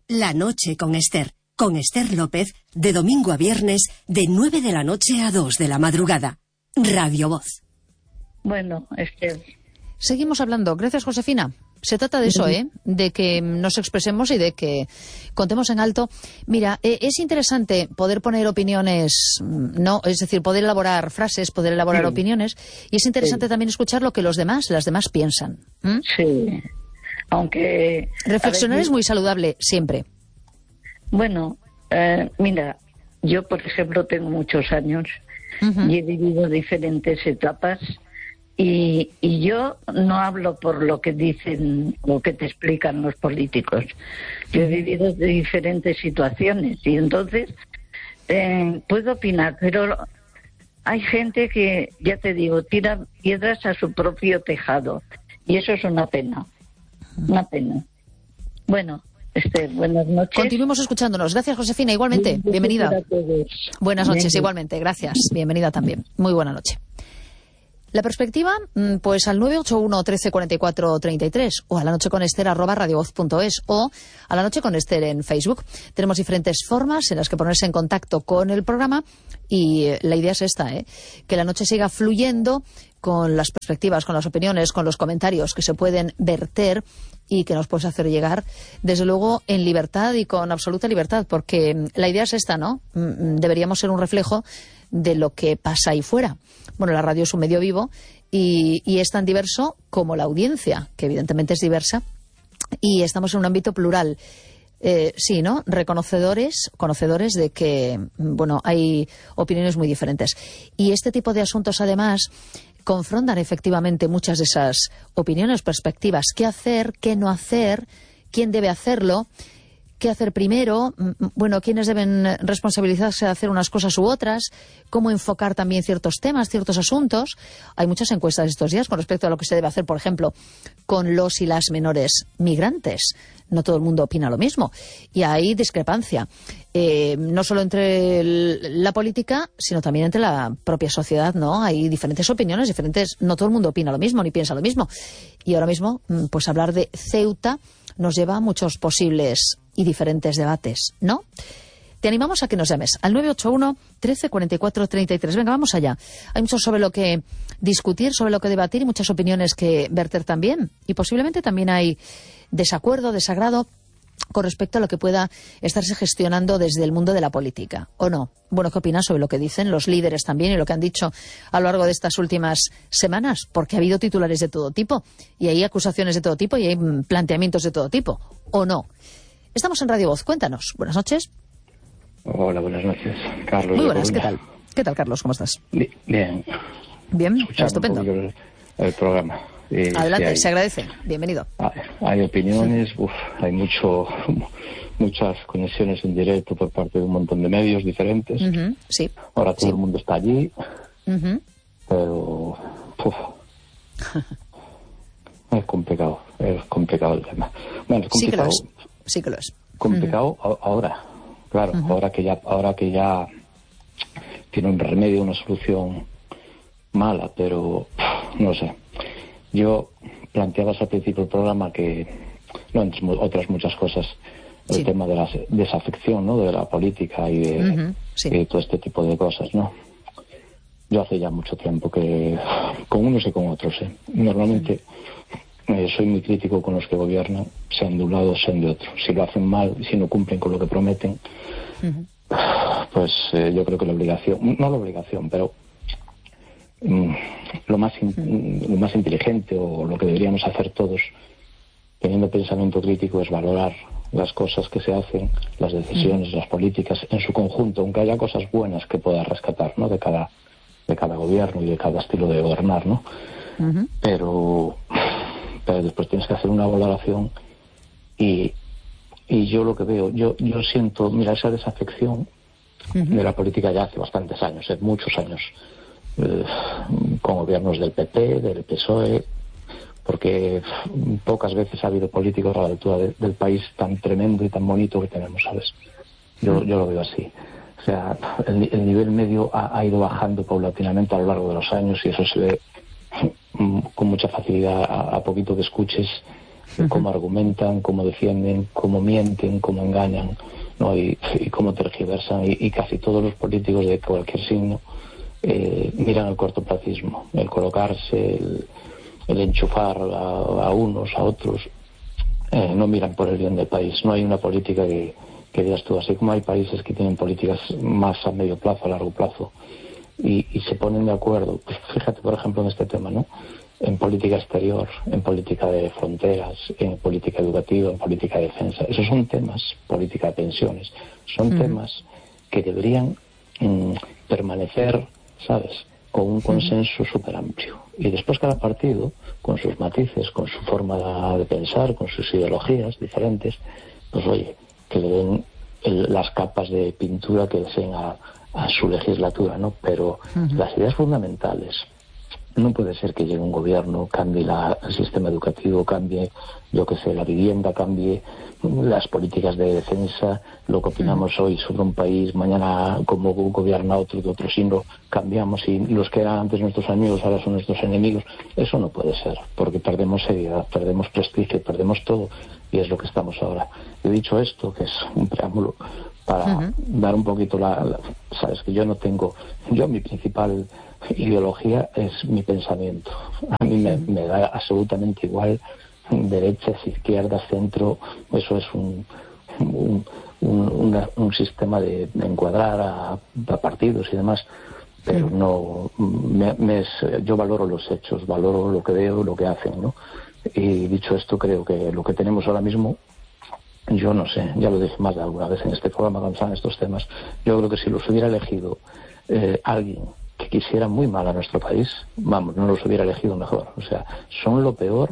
La noche con Esther López, de domingo a viernes, de 9 de la noche a 2 de la madrugada. Radio Voz. Bueno, Esther. Seguimos hablando. Gracias, Josefina. Se trata de eso, de que nos expresemos y de que contemos en alto. Mira, es interesante poder poner opiniones, no, es decir, poder elaborar frases, poder elaborar opiniones, y es interesante también escuchar lo que las demás piensan. Sí, aunque... Reflexionar es muy saludable, siempre. Bueno, mira, yo, por ejemplo, tengo muchos años y he vivido diferentes etapas. Y yo no hablo por lo que dicen o que te explican los políticos. Yo he vivido de diferentes situaciones y entonces puedo opinar, pero hay gente que, ya te digo, tira piedras a su propio tejado y eso es una pena, una pena. Bueno, buenas noches. Continuemos escuchándonos. Gracias, Josefina. Igualmente, bienvenida. Buenas noches, igualmente. Gracias. Bienvenida también. Muy buena noche. La perspectiva, pues al 981 13 44 33 o a la noche con Esther @radiovoz.es o a la noche con Esther en Facebook. Tenemos diferentes formas en las que ponerse en contacto con el programa y la idea es esta, que la noche siga fluyendo con las perspectivas, con las opiniones, con los comentarios que se pueden verter y que nos puedes hacer llegar, desde luego, en libertad y con absoluta libertad, porque la idea es esta, ¿no? Deberíamos ser un reflejo de lo que pasa ahí fuera. Bueno, la radio es un medio vivo y es tan diverso como la audiencia, que evidentemente es diversa, y estamos en un ámbito plural. Sí, ¿no? Conocedores de que, bueno, hay opiniones muy diferentes. Y este tipo de asuntos, además, confrontan efectivamente muchas de esas opiniones, perspectivas. ¿Qué hacer? ¿Qué no hacer? ¿Quién debe hacerlo? ¿Qué hacer primero? Bueno, ¿quiénes deben responsabilizarse de hacer unas cosas u otras? ¿Cómo enfocar también ciertos temas, ciertos asuntos? Hay muchas encuestas estos días con respecto a lo que se debe hacer, por ejemplo, con los y las menores migrantes. No todo el mundo opina lo mismo. Y hay discrepancia, no solo entre la política, sino también entre la propia sociedad, ¿no? Hay diferentes opiniones, no todo el mundo opina lo mismo, ni piensa lo mismo. Y ahora mismo, pues hablar de Ceuta nos lleva a muchos posibles y diferentes debates, ¿no? Te animamos a que nos llames al 981 13 44 33. Venga, vamos allá. Hay mucho sobre lo que discutir, sobre lo que debatir y muchas opiniones que verter también. Y posiblemente también hay desacuerdo, desagrado con respecto a lo que pueda estarse gestionando desde el mundo de la política, ¿o no? Bueno, ¿qué opinas sobre lo que dicen los líderes también y lo que han dicho a lo largo de estas últimas semanas? Porque ha habido titulares de todo tipo y hay acusaciones de todo tipo y hay planteamientos de todo tipo, ¿o no? Estamos en Radio Voz, cuéntanos. Buenas noches. Hola, buenas noches, Carlos. Muy buenas, ¿qué tal? ¿Qué tal, Carlos? ¿Cómo estás? Bien. Bien, estupendo. El programa. Adelante, se agradece. Bienvenido. Hay opiniones, hay muchas conexiones en directo por parte de un montón de medios diferentes. Sí. Ahora todo el mundo está allí, pero es complicado el tema. Bueno, es complicado. Sí que lo es. Complicado ahora, claro, ahora que ya tiene un remedio, una solución mala, pero no sé. Yo planteabas al principio del programa que, no, entre otras muchas cosas, el tema de la desafección, ¿no?, de la política y de todo este tipo de cosas, ¿no? Yo hace ya mucho tiempo que, con unos y con otros, normalmente soy muy crítico con los que gobiernan, sean de un lado o sean de otro. Si lo hacen mal, si no cumplen con lo que prometen, pues yo creo que pero lo más inteligente o lo que deberíamos hacer todos, teniendo pensamiento crítico, es valorar las cosas que se hacen, las decisiones, las políticas en su conjunto, aunque haya cosas buenas que pueda rescatar, ¿no?, de cada gobierno y de cada estilo de gobernar, ¿no? Pero después tienes que hacer una valoración y yo lo que veo, yo siento, mira, esa desafección de la política ya hace bastantes años, muchos años, con gobiernos del PP, del PSOE, porque pocas veces ha habido políticos a la altura del país tan tremendo y tan bonito que tenemos, ¿sabes? Yo lo veo así. O sea, el nivel medio ha ido bajando paulatinamente a lo largo de los años y eso se ve con mucha facilidad a poquito que escuches cómo argumentan, cómo defienden, cómo mienten, cómo engañan, ¿no? Y cómo tergiversan, y casi todos los políticos de cualquier signo miran el cortoplacismo, el colocarse, el enchufar a unos, a otros, no miran por el bien del país. No hay una política que digas tú, así como hay países que tienen políticas más a medio plazo, a largo plazo, y se ponen de acuerdo. Pues fíjate, por ejemplo, en este tema, ¿no? En política exterior, en política de fronteras, en política educativa, en política de defensa. Esos son temas, política de pensiones, son temas que deberían permanecer, ¿sabes?, con un consenso súper amplio. Y después cada partido, con sus matices, con su forma de pensar, con sus ideologías diferentes, pues oye, que le den las capas de pintura que deseen a su legislatura, ¿no? Pero las ideas fundamentales, no puede ser que llegue un gobierno, cambie el sistema educativo, cambie, yo que sé, la vivienda, cambie las políticas de defensa, lo que opinamos hoy sobre un país, mañana como gobierna otro de otro signo, cambiamos, y los que eran antes nuestros amigos ahora son nuestros enemigos. Eso no puede ser, porque perdemos seriedad, perdemos prestigio, perdemos todo, y es lo que estamos ahora. He dicho esto, que es un preámbulo, para dar un poquito sabes que yo mi principal ideología es mi pensamiento. A mí me da absolutamente igual derechas, izquierdas, centro. Eso es un sistema de encuadrar a partidos y demás, pero no yo valoro los hechos, valoro lo que veo, lo que hacen, ¿no? Y dicho esto, creo que lo que tenemos ahora mismo, yo no sé, ya lo dije más de alguna vez en este programa cuando salen estos temas, yo creo que si los hubiera elegido alguien que quisiera muy mal a nuestro país, vamos, no los hubiera elegido mejor. O sea, son lo peor,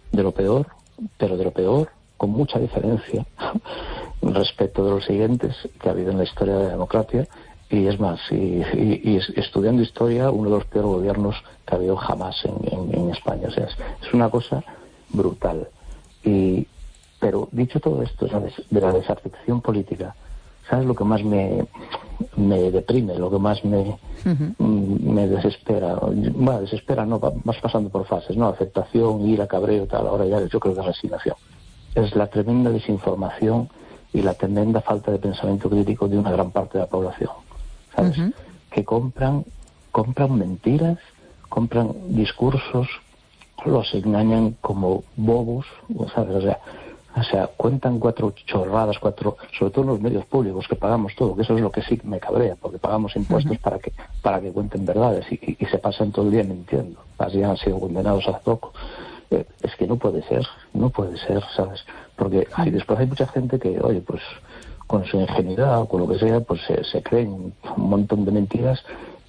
pero de lo peor, con mucha diferencia respecto de los siguientes que ha habido en la historia de la democracia. Y es más, y estudiando historia, uno de los peores gobiernos que ha habido jamás en España. O sea, es una cosa brutal. Pero dicho todo esto, ¿sabes?, de la desafección política, ¿sabes lo que más me deprime, lo que más me desespera? Bueno, desespera no, vas pasando por fases, ¿no? Aceptación, ira, cabreo, tal. Ahora ya yo creo que es resignación. Es la tremenda desinformación y la tremenda falta de pensamiento crítico de una gran parte de la población, ¿sabes? Que compran mentiras, compran discursos, los engañan como bobos, ¿sabes? O sea, cuentan cuatro chorradas, sobre todo en los medios públicos que pagamos todo, que eso es lo que sí me cabrea, porque pagamos impuestos para que cuenten verdades y se pasan todo el día mintiendo. Así han sido condenados hace poco. Es que no puede ser, ¿sabes? Porque después hay mucha gente que, oye, pues con su ingenuidad o con lo que sea, pues se creen un montón de mentiras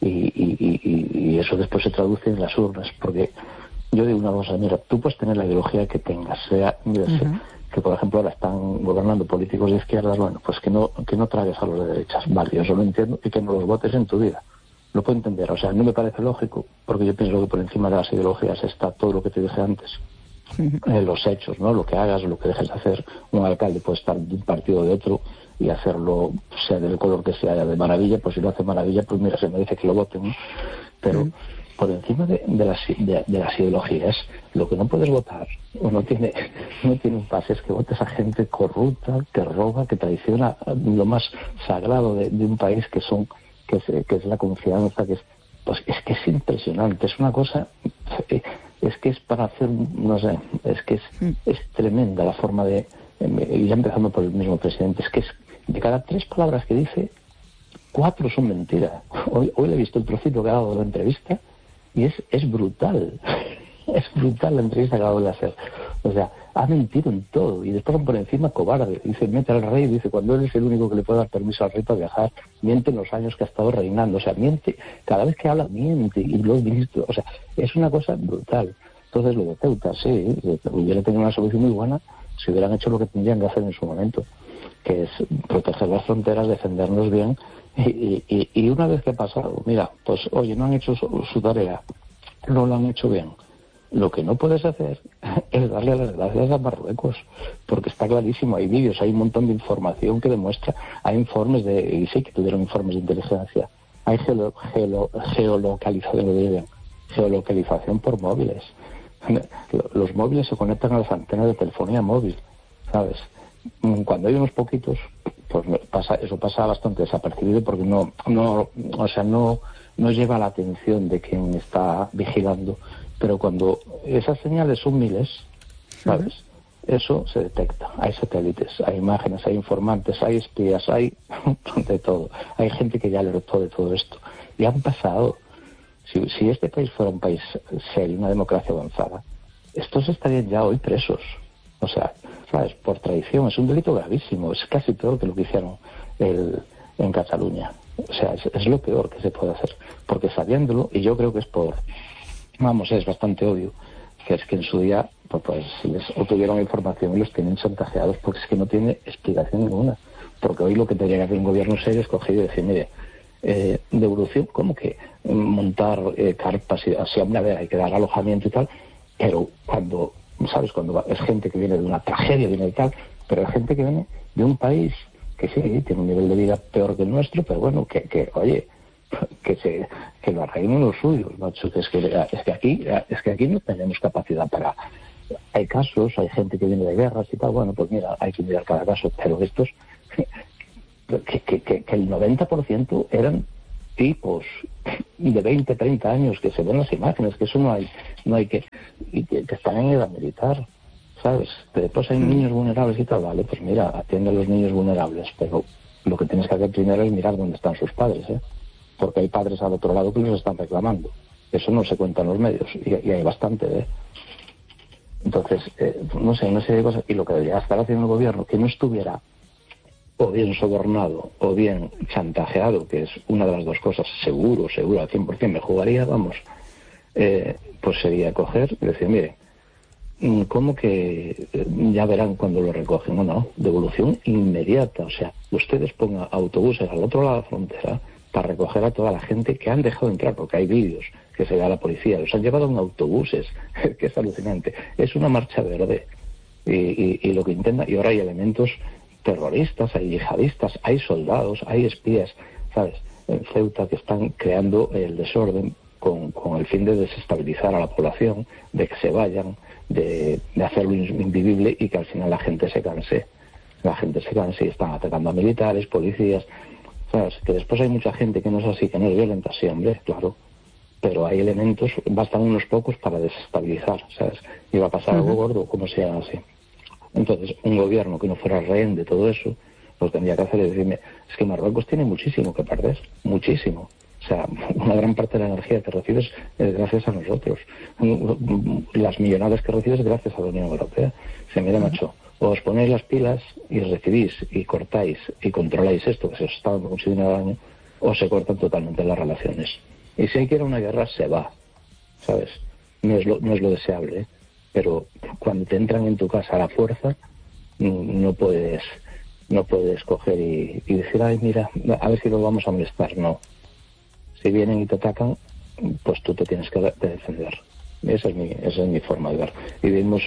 y eso después se traduce en las urnas. Porque yo digo una cosa, mira, tú puedes tener la ideología que tengas, que por ejemplo ahora están gobernando políticos de izquierdas, bueno, pues que no tragues a los de derechas, vale, yo eso lo entiendo, y que no los votes en tu vida. Lo puedo entender, o sea, no me parece lógico, porque yo pienso que por encima de las ideologías está todo lo que te dije antes, los hechos, ¿no? Lo que hagas, lo que dejes de hacer. Un alcalde puede estar de un partido o de otro y hacerlo, sea del color que sea, de maravilla, pues si lo hace maravilla, pues mira, se merece que lo voten, ¿no? Pero por encima de las ideologías, lo que no puedes votar o no tiene un pase es que votes a gente corrupta, que roba, que traiciona lo más sagrado de un país, que es la confianza, pues es que es impresionante, es una cosa, es que es para hacer, no sé, es que es tremenda la forma de, y ya empezando por el mismo presidente, es que de cada 3 palabras que dice, 4 son mentiras. Hoy le he visto el trocito que ha dado de la entrevista y es brutal. Es brutal la entrevista que acabo de hacer. O sea, ha mentido en todo. Y después por encima cobarde. Dice, mete al rey, dice, cuando él es el único que le puede dar permiso al rey para viajar, miente en los años que ha estado reinando. O sea, miente, cada vez que habla, miente. Y lo he visto. O sea, es una cosa brutal. Entonces lo de Ceuta, sí, hubiera tenido una solución muy buena si hubieran hecho lo que tendrían que hacer en su momento, que es proteger las fronteras, defendernos bien. Y una vez que ha pasado, mira, pues oye, no han hecho su tarea, no lo han hecho bien. Lo que no puedes hacer es darle las gracias a Marruecos, porque está clarísimo, hay vídeos, hay un montón de información que demuestra, hay informes y sí que tuvieron informes de inteligencia, hay geolocalización por móviles, Los móviles se conectan a las antenas de telefonía móvil, ¿sabes? Cuando hay unos poquitos, pues eso pasa bastante desapercibido porque no lleva la atención de quien está vigilando. Pero cuando esas señales son miles, ¿sabes? Eso se detecta. Hay satélites, hay imágenes, hay informantes, hay espías, hay de todo. Hay gente que ya alertó de todo esto. Y han pasado. Si este país fuera un país serio, una democracia avanzada, estos estarían ya hoy presos. O sea, ¿sabes? Por traición. Es un delito gravísimo. Es casi peor que lo que hicieron en Cataluña. O sea, es lo peor que se puede hacer. Porque sabiéndolo, y yo creo que es bastante obvio, que es que en su día pues les obtuvieron información y los tienen chantajeados, porque es que no tiene explicación ninguna. Porque hoy lo que tendría que hacer un gobierno serio es coger y decir, mire, devolución, ¿cómo que montar carpas y así? A ver, hay que dar alojamiento y tal, pero cuando es gente que viene de una tragedia, viene de tal, pero es gente que viene de un país que sí, tiene un nivel de vida peor que el nuestro, pero bueno, que lo arreglen los suyos, macho, es que aquí no tenemos capacidad para... Hay casos, hay gente que viene de guerras y tal, bueno, pues mira, hay que mirar cada caso, pero estos, que el 90% eran tipos de 20, 30 años, que se ven las imágenes, que eso no hay que están en edad militar, ¿sabes? Pero después hay niños vulnerables y tal, vale, pues mira, atiende a los niños vulnerables, pero lo que tienes que hacer primero es mirar dónde están sus padres, porque hay padres al otro lado que los están reclamando. Eso no se cuenta en los medios, y hay bastante, Entonces, no sé de cosas, y lo que debería estar haciendo el gobierno, que no estuviera o bien sobornado o bien chantajeado, que es una de las dos cosas, seguro, al 100% me jugaría, pues sería coger y decir, mire, ¿cómo que ya verán cuando lo recogen? No, devolución inmediata. O sea, ustedes pongan autobuses al otro lado de la frontera para recoger a toda la gente que han dejado entrar, porque hay vídeos que se ve a la policía, los han llevado en autobuses, que es alucinante. Es una marcha verde. Y lo que intenta, y ahora hay elementos terroristas, hay yihadistas, hay soldados, hay espías, ¿sabes? En Ceuta, que están creando el desorden con el fin de desestabilizar a la población, de que se vayan, de hacerlo invivible y que al final la gente se canse y están atacando a militares, policías, ¿sabes? Que después hay mucha gente que no es así, que no es violenta, sí, hombre, claro, pero hay elementos, bastan unos pocos para desestabilizar, ¿sabes? Y va a pasar algo gordo, como sea así. Entonces, un gobierno que no fuera rehén de todo eso, pues tendría que hacer es decirme, es que Marruecos tiene muchísimo que perder, muchísimo. O sea, una gran parte de la energía que recibes es gracias a nosotros. Las millonadas que recibes es gracias a la Unión Europea. Se mira, macho, os ponéis las pilas y recibís y cortáis y controláis esto que se os está consiguiendo daño, o se cortan totalmente las relaciones. Y si hay que ir a una guerra, se va, ¿sabes? No es lo deseable, pero cuando te entran en tu casa a la fuerza, no puedes coger y decir, ay, mira, a ver si lo vamos a molestar. No. Si vienen y te atacan, pues tú te tienes que defender. Esa es mi forma de ver. Vivimos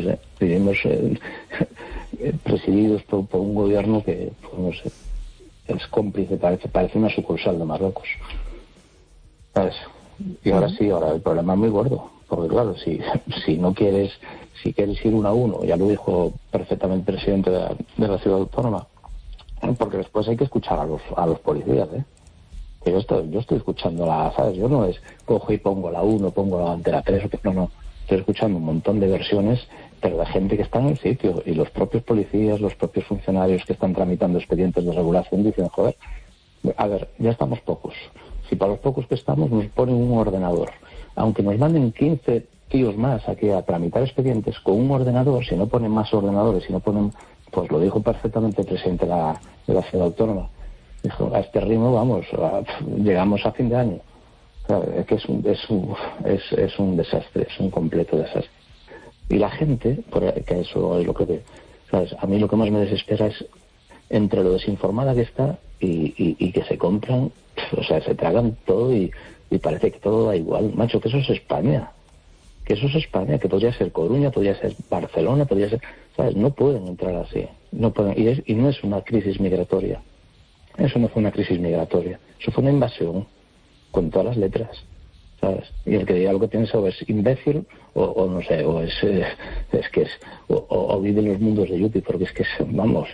presididos por un gobierno que, pues, no sé, es cómplice, parece una sucursal de Marruecos, ¿sabes? Y ahora el problema es muy gordo, porque claro, si quieres ir 1 a 1, ya lo dijo perfectamente el presidente de la ciudad autónoma, porque después hay que escuchar a los policías, que yo estoy escuchando ¿sabes? Yo no es cojo y pongo la 1, pongo la bandera 3, no, estoy escuchando un montón de versiones, pero de gente que está en el sitio, y los propios policías, los propios funcionarios que están tramitando expedientes de regulación dicen, joder, a ver, ya estamos pocos. Si para los pocos que estamos nos ponen un ordenador, aunque nos manden 15 tíos más aquí a tramitar expedientes con un ordenador, si no ponen más ordenadores, si no ponen, pues lo dijo perfectamente el presidente de la ciudad autónoma, dijo, a este ritmo llegamos a fin de año. Claro, es que es un desastre, es un completo desastre. Y la gente, que eso es lo que, ¿sabes? A mí lo que más me desespera es entre lo desinformada que está y que se compran, o sea, se tragan todo y parece que todo da igual. Macho, que eso es España. Que podría ser Coruña, podría ser Barcelona, podría ser, ¿sabes? No pueden entrar así. No pueden, y no es una crisis migratoria. Eso no fue una crisis migratoria. Eso fue una invasión, con todas las letras. ¿sabes? Y el que diga lo que piensa o es imbécil o no sé, o o vive en los mundos de Yuppie, porque es que vamos,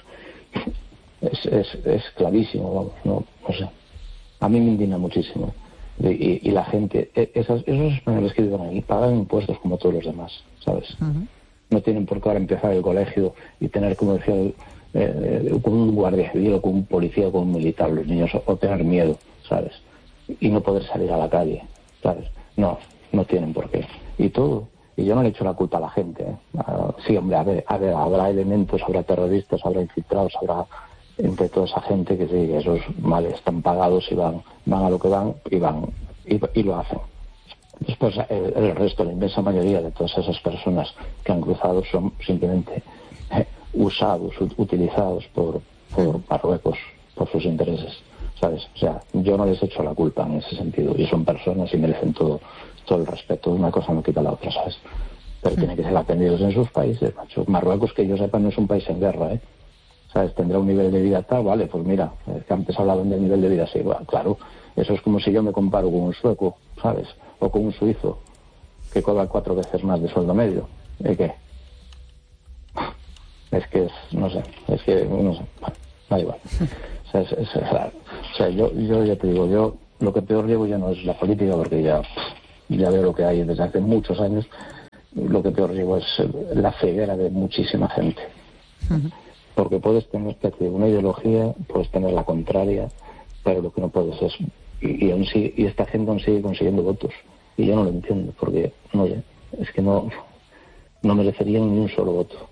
es clarísimo, vamos, no sé. A mí me indigna muchísimo. Y la gente, esos españoles que viven ahí pagan impuestos como todos los demás, ¿sabes? No tienen por qué ahora empezar el colegio y tener, como decía, con un guardia civil o con un policía o con un militar los niños, o tener miedo, ¿sabes? Y no poder salir a la calle, ¿sabes? No tienen por qué. Y yo no le echo la culpa a la gente, ¿eh? Sí, hombre, habrá elementos, habrá terroristas, habrá infiltrados, habrá entre toda esa gente que sí, esos males están pagados y van a lo que van y lo hacen. Después el resto, la inmensa mayoría de todas esas personas que han cruzado son simplemente usados, utilizados por Marruecos, por sus intereses, ¿sabes? O sea, yo no les echo la culpa en ese sentido, y son personas y merecen todo el respeto. Una cosa no quita la otra, ¿sabes? Pero tienen que ser atendidos en sus países, macho. Marruecos, que yo sepa, no es un país en guerra, ¿eh? ¿Sabes? Tendrá un nivel de vida tal, vale, pues mira, que antes hablaban del nivel de vida así, bueno, claro, eso es como si yo me comparo con un sueco, ¿sabes? O con un suizo, que cobra 4 veces más de sueldo medio. ¿Y qué? No sé, bueno, da igual. O sea, yo ya te digo, yo lo que peor llevo ya no es la política, porque ya veo lo que hay desde hace muchos años. Lo que peor llevo es la ceguera de muchísima gente. Porque puedes tener una ideología, puedes tener la contraria, pero lo que no puedes es... Y esta gente aún sigue consiguiendo votos. Y yo no lo entiendo, porque, oye, es que no merecerían ni un solo voto.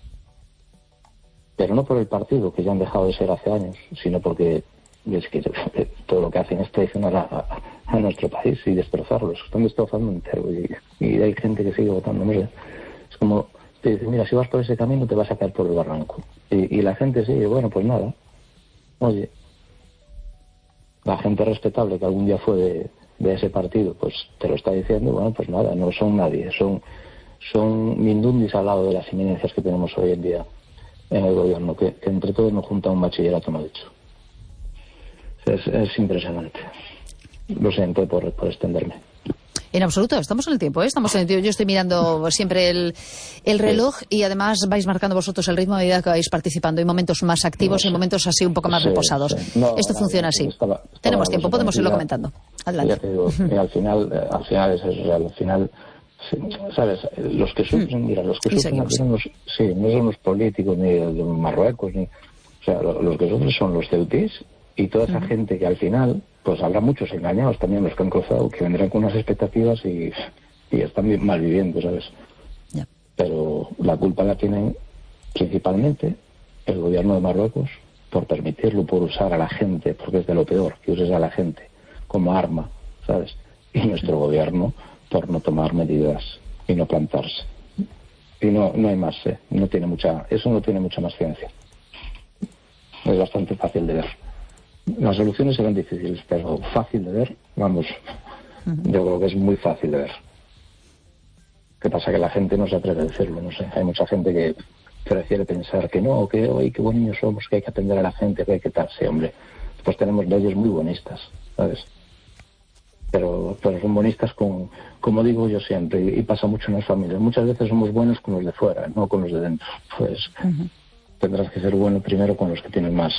Pero no por el partido, que ya han dejado de ser hace años, sino porque es que todo lo que hacen es traicionar a nuestro país y destrozarlos. Están destrozando entero. Y hay gente que sigue votando, no sé. Es como... te dicen, mira, si vas por ese camino te vas a caer por el barranco. Y la gente sigue, bueno, pues nada. Oye, la gente respetable que algún día fue de ese partido, pues te lo está diciendo, bueno, pues nada, no son nadie, son mindundis al lado de las eminencias que tenemos hoy en día en el gobierno, que entre todos nos junta un bachillerato mal hecho. Es impresionante. Lo siento por extenderme. En absoluto, estamos en el tiempo, ¿eh? Estamos en el tiempo. Yo estoy mirando siempre el reloj y además vais marcando vosotros el ritmo a medida que vais participando. Hay momentos más activos y momentos así un poco más reposados. Esto funciona así. Tenemos tiempo, podemos irlo comentando. Adelante. Ya te digo, al final es real. Al final, ¿sabes? Los que sufren, mira, los que sufren no son los políticos ni de Marruecos, o sea, los que sufren son los ceutíes y toda esa gente que al final... pues habrá muchos engañados también, los que han cruzado, que vendrán con unas expectativas y están mal viviendo, ¿sabes? Yeah. Pero la culpa la tienen principalmente el gobierno de Marruecos por permitirlo, por usar a la gente, porque es de lo peor, que uses a la gente como arma, ¿sabes? Y nuestro gobierno por no tomar medidas y no plantarse. Y no hay más, eso no tiene mucha más ciencia. Es bastante fácil de ver. Las soluciones serán difíciles, pero fácil de ver, vamos, yo creo que es muy fácil de ver. ¿Qué pasa? Que la gente no se atreve a decirlo, no sé. Hay mucha gente que prefiere pensar que no, que hoy qué buenos niños somos, que hay que atender a la gente, que hay que tal. Sí, hombre, pues tenemos leyes muy buenistas, ¿sabes? Pero son buenistas como digo yo siempre, y pasa mucho en las familias. Muchas veces somos buenos con los de fuera, no con los de dentro. Pues tendrás que ser bueno primero con los que tienen más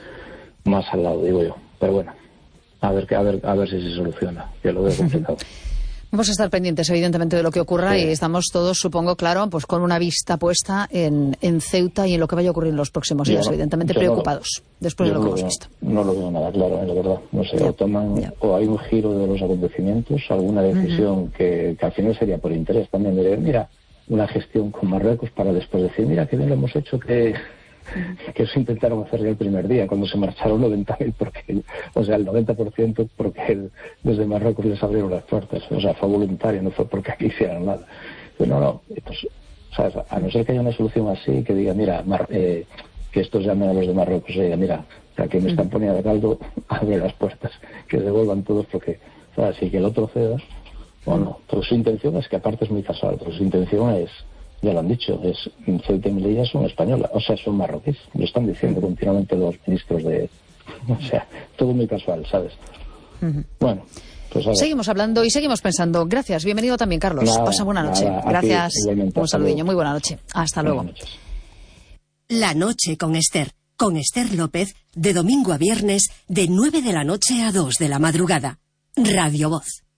al lado, digo yo. Pero bueno, a ver si se soluciona. Yo lo veo complicado. Vamos a estar pendientes, evidentemente, de lo que ocurra y estamos todos, supongo, claro, pues con una vista puesta en Ceuta y en lo que vaya a ocurrir en los próximos días, evidentemente preocupados, después de lo que hemos visto. No lo veo nada claro, la verdad. No sé, o hay un giro de los acontecimientos, alguna decisión que al final sería por interés también de, mira, una gestión con Marruecos para después decir, mira, qué bien lo hemos hecho, que eso intentaron hacer el primer día, cuando se marcharon 90.000, el 90% porque desde Marruecos les abrieron las puertas, o sea, fue voluntario, no fue porque aquí hicieran nada. Pero no, entonces, ¿sabes? A no ser que haya una solución así, que diga, mira, que estos llamen a los de Marruecos y digan, mira, que me están poniendo de caldo, abre las puertas, que devuelvan todos, porque, ¿sabes? Y que el otro ceda, bueno, pero su intención es que aparte es muy casual, pero su intención es, ya lo han dicho, Ceuta y Melilla son españolas, o sea, son marroquíes. Lo están diciendo continuamente los ministros o sea, todo muy casual, ¿sabes? Bueno, Pues seguimos hablando y seguimos pensando. Gracias, bienvenido también, Carlos. Pasa buena noche. Gracias. Un saludiño, muy buena noche. Hasta luego. La noche con Esther López, de domingo a viernes, de 9 de la noche a 2 de la madrugada. Radio Voz.